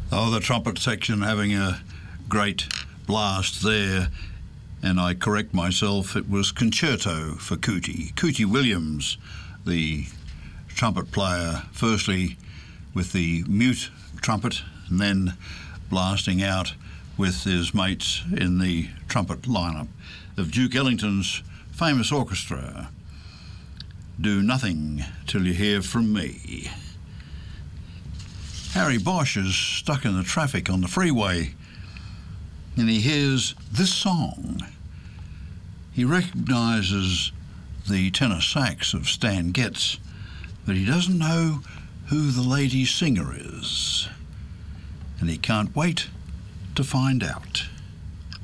Oh, the trumpet section having a great blast there. And I correct myself, it was concerto for Cootie. Cootie Williams, the trumpet player, firstly with the mute trumpet and then blasting out with his mates in the trumpet lineup of Duke Ellington's famous orchestra, Do Nothing Till You Hear From Me. Harry Bosch is stuck in the traffic on the freeway and he hears this song. He recognises the tenor sax of Stan Getz, but he doesn't know who the lady singer is, and he can't wait to find out.